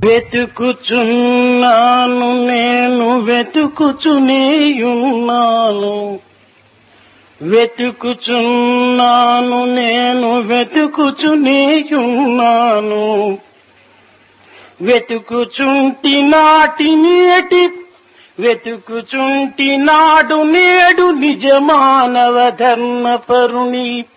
వెతుకుచున్నాను నేను వెతుకుచునేయున్నాను, వెతుకుచున్నాను నేను వెతుకుచునేయున్నాను. వెతుకుచుంటి నాటి నేటి వెతుకుచుంటి నాడు నేడు నిజ మానవ ధర్మపరుని